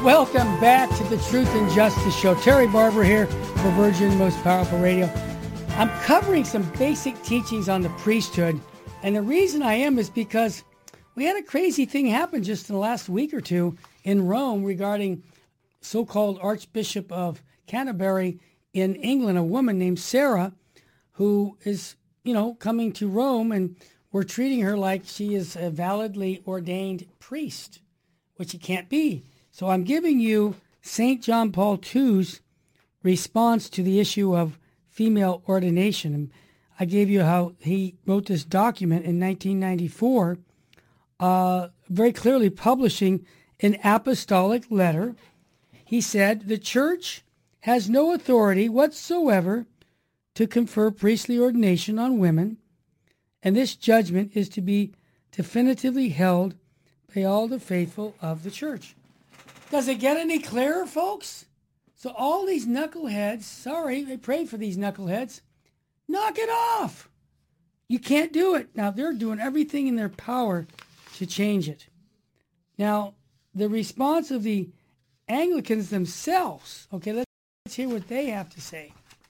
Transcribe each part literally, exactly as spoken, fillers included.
Welcome back to the Truth and Justice Show. Terry Barber here for Virgin Most Powerful Radio. I'm covering some basic teachings on the priesthood, and the reason I am is because we had a crazy thing happen just in the last week or two in Rome regarding so-called Archbishop of Canterbury in England, a woman named Sarah, who is, you know, coming to Rome, and we're treating her like she is a validly ordained priest, which it can't be. So I'm giving you Saint John Paul the Second's response to the issue of female ordination. I gave you how he wrote this document in nineteen ninety-four, uh, very clearly publishing an apostolic letter. He said, the church has no authority whatsoever to confer priestly ordination on women, and this judgment is to be definitively held by all the faithful of the church. Does it get any clearer, folks? So all these knuckleheads, sorry, I pray for these knuckleheads, knock it off. You can't do it. Now, they're doing everything in their power to change it. Now, the response of the Anglicans themselves, okay, let's hear what they have to say,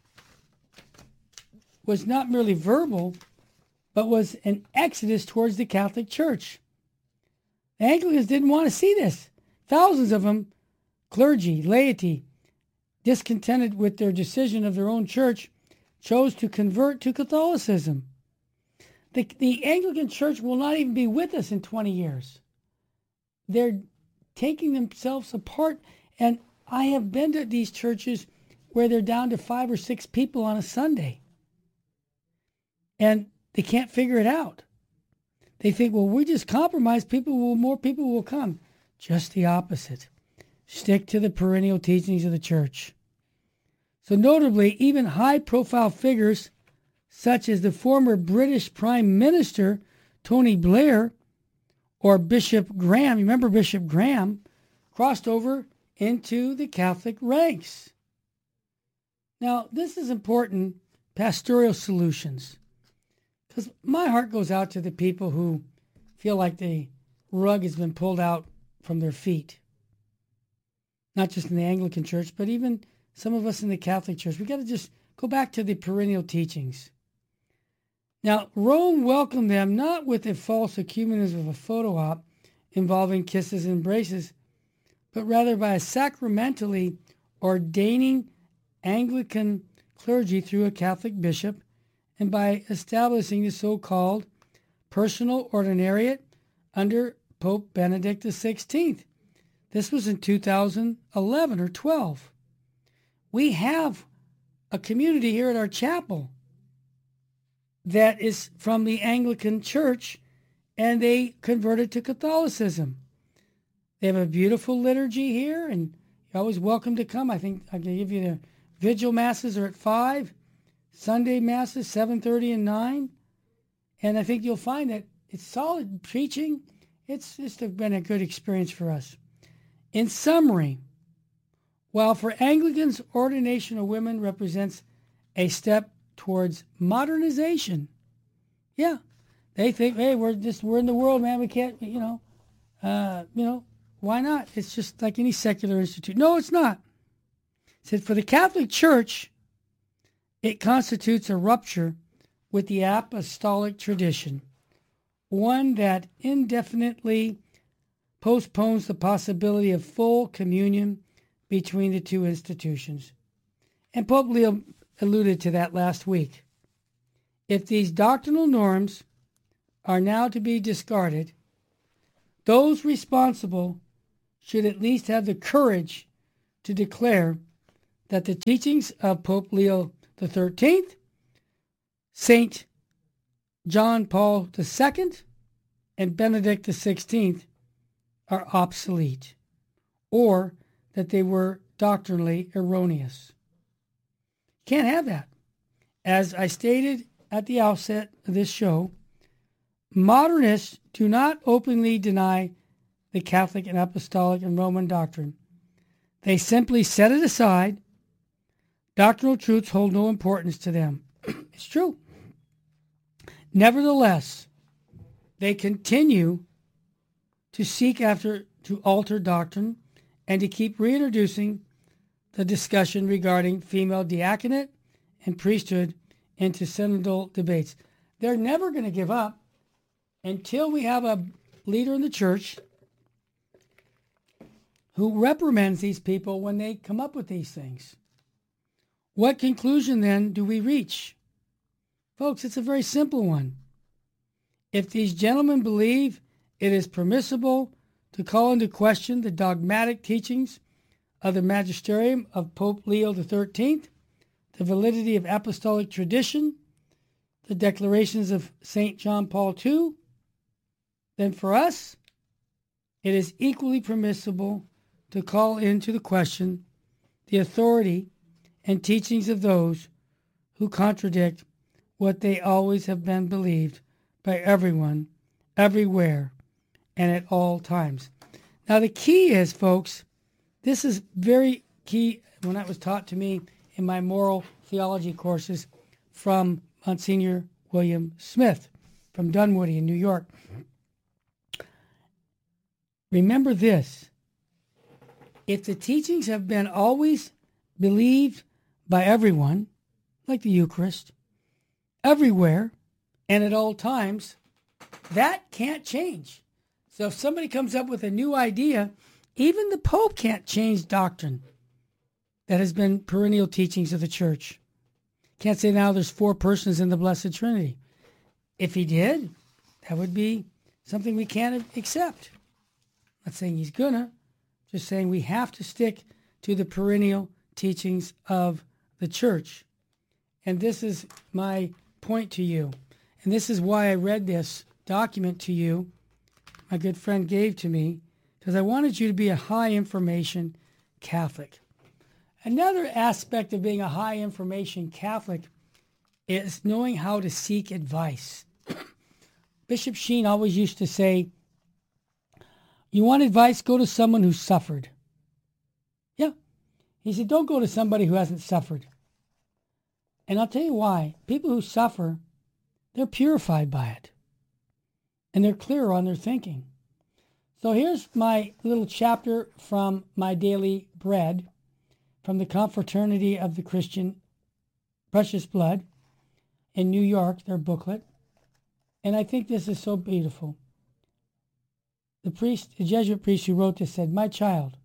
was not merely verbal, but was an exodus towards the Catholic Church. The Anglicans didn't want to see this. Thousands of them, clergy, laity, discontented with their decision of their own church, chose to convert to Catholicism. The, the Anglican Church will not even be with us in twenty years. They're taking themselves apart, and I have been to these churches where they're down to five or six people on a Sunday, and they can't figure it out. They think, well, we just compromise, people will, more people will come. Just the opposite. Stick to the perennial teachings of the church. So notably, even high-profile figures such as the former British Prime Minister, Tony Blair, or Bishop Graham, you remember Bishop Graham, crossed over into the Catholic ranks. Now, this is important, pastoral solutions, because my heart goes out to the people who feel like the rug has been pulled out from their feet. Not just in the Anglican Church, but even some of us in the Catholic Church. We got to just go back to the perennial teachings. Now, Rome welcomed them not with a false ecumenism of a photo op involving kisses and embraces, but rather by sacramentally ordaining Anglican clergy through a Catholic bishop and by establishing the so-called personal ordinariate under Pope Benedict the sixteenth. This was in two thousand eleven or twelve. We have a community here at our chapel that is from the Anglican Church, and they converted to Catholicism. They have a beautiful liturgy here, and you're always welcome to come. I think I can give you the vigil masses are at five, Sunday masses seven thirty and nine, and I think you'll find that it's solid preaching. It's just been a good experience for us. In summary, while for Anglicans, ordination of women represents a step towards modernization, yeah, they think, hey, we're just we're in the world, man. We can't, you know, uh, you know, why not? It's just like any secular institute. No, it's not. It said for the Catholic Church, it constitutes a rupture with the apostolic tradition, one that indefinitely postpones the possibility of full communion between the two institutions. And Pope Leo alluded to that last week. If these doctrinal norms are now to be discarded, those responsible should at least have the courage to declare that the teachings of Pope Leo the thirteenth, Saint John Paul the Second, and Benedict the sixteenth are obsolete, or that they were doctrinally erroneous. Can't have that. As I stated at the outset of this show, modernists do not openly deny the Catholic and Apostolic and Roman doctrine. They simply set it aside. Doctrinal truths hold no importance to them. It's true. Nevertheless, they continue to seek after to alter doctrine and to keep reintroducing the discussion regarding female diaconate and priesthood into synodal debates. They're never going to give up until we have a leader in the church who reprimands these people when they come up with these things. What conclusion then do we reach? Folks, it's a very simple one. If these gentlemen believe it is permissible to call into question the dogmatic teachings of the magisterium of Pope Leo the thirteenth, the validity of apostolic tradition, the declarations of Saint John Paul the Second, then for us, it is equally permissible to call into the question the authority and teachings of those who contradict what they always have been believed by everyone, everywhere, and at all times. Now the key is, folks, this is very key when it was taught to me in my moral theology courses from Monsignor William Smith from Dunwoody in New York. Remember this: if the teachings have been always believed by everyone, like the Eucharist, everywhere and at all times, that can't change. So if somebody comes up with a new idea, even the Pope can't change doctrine that has been perennial teachings of the Church. Can't say now there's four persons in the Blessed Trinity. If he did, that would be something we can't accept. Not saying he's gonna, just saying we have to stick to the perennial teachings of the Church. And this is my point to you. And this is why I read this document to you, my good friend gave to me, because I wanted you to be a high information Catholic. Another aspect of being a high information Catholic is knowing how to seek advice. Bishop Sheen always used to say, you want advice, go to someone who suffered. Yeah. He said, don't go to somebody who hasn't suffered. And I'll tell you why. People who suffer, they're purified by it. And they're clearer on their thinking. So here's my little chapter from my daily bread, from the Confraternity of the Christian Precious Blood in New York, their booklet. And I think this is so beautiful. The priest, the Jesuit priest who wrote this said, my child,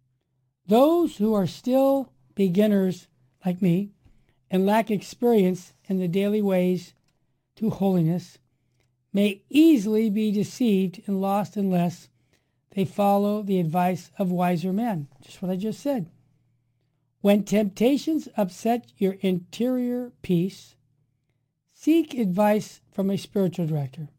those who are still beginners like me and lack experience in the daily ways to holiness may easily be deceived and lost unless they follow the advice of wiser men. Just what I just said. When temptations upset your interior peace, seek advice from a spiritual director.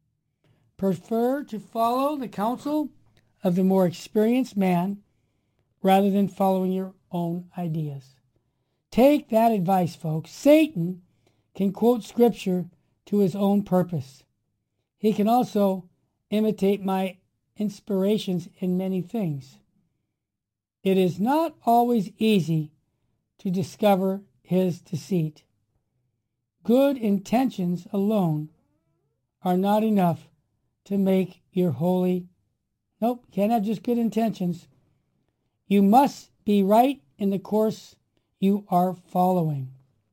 Prefer to follow the counsel of the more experienced man rather than following your own ideas. Take that advice, folks. Satan can quote scripture to his own purpose. He can also imitate my inspirations in many things. It is not always easy to discover his deceit. Good intentions alone are not enough to make your holy. Nope, can't have just good intentions. You must be right in the course you are following.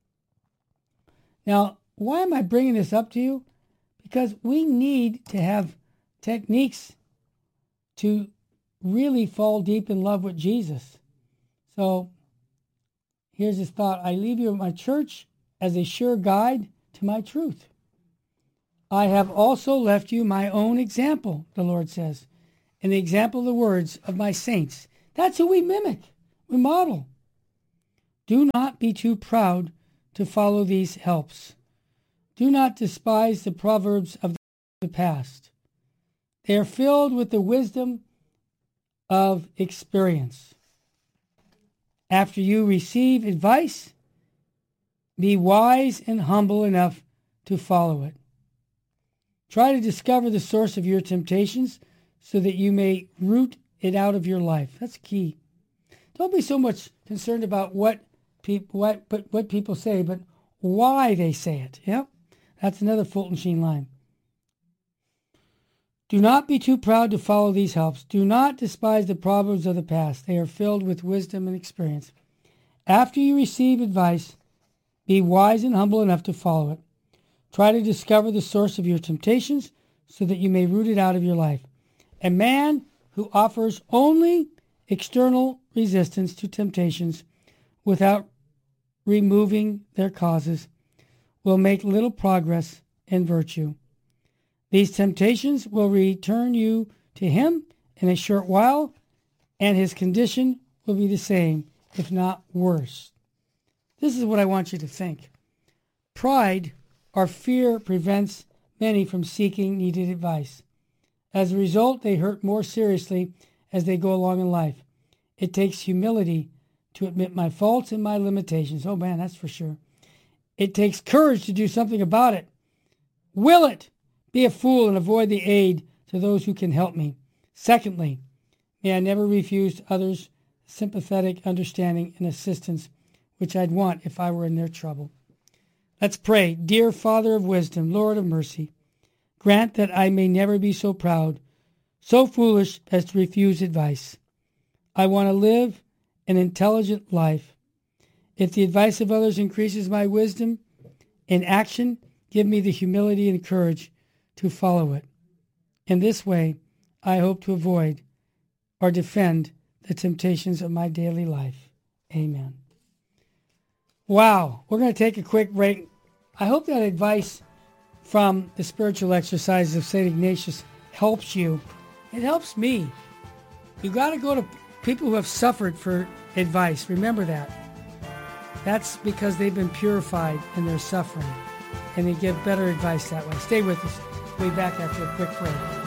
Now, why am I bringing this up to you? Because we need to have techniques to really fall deep in love with Jesus. So here's his thought. I leave you at my church as a sure guide to my truth. I have also left you my own example, the Lord says, and the example of the words of my saints. That's who we mimic, we model. Do not be too proud to follow these helps. Do not despise the proverbs of the past. They are filled with the wisdom of experience. After you receive advice, be wise and humble enough to follow it. Try to discover the source of your temptations so that you may root it out of your life. That's key. Don't be so much concerned about what people what but what people say, but why they say it. Yep. That's another Fulton Sheen line. Do not be too proud to follow these helps. Do not despise the proverbs of the past. They are filled with wisdom and experience. After you receive advice, be wise and humble enough to follow it. Try to discover the source of your temptations so that you may root it out of your life. A man who offers only external resistance to temptations without removing their causes will make little progress in virtue. These temptations will return you to him in a short while, and his condition will be the same, if not worse. This is what I want you to think. Pride or fear prevents many from seeking needed advice. As a result, they hurt more seriously as they go along in life. It takes humility to admit my faults and my limitations. Oh man, that's for sure. It takes courage to do something about it. Will it? Be a fool and avoid the aid to those who can help me. Secondly, may I never refuse others sympathetic understanding and assistance, which I'd want if I were in their trouble. Let's pray. Dear Father of wisdom, Lord of mercy, grant that I may never be so proud, so foolish as to refuse advice. I want to live an intelligent life. If the advice of others increases my wisdom in action, give me the humility and courage to follow it. In this way, I hope to avoid or defend the temptations of my daily life. Amen. Wow, we're going to take a quick break. I hope that advice from the spiritual exercises of Saint Ignatius helps you. It helps me. You got to go to people who have suffered for advice. Remember that. That's because they've been purified in their suffering, and they give better advice that way. Stay with us. We'll be back after a quick break.